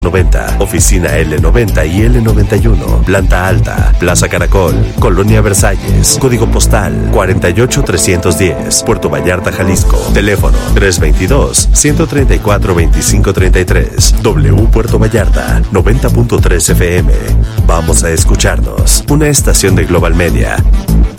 90, Oficina L90 y L91, Planta Alta, Plaza Caracol, Colonia Versalles, Código Postal 48310, Puerto Vallarta, Jalisco. Teléfono 322-134-2533. W Puerto Vallarta 90.3 FM. Vamos a escucharnos. Una estación de Global Media.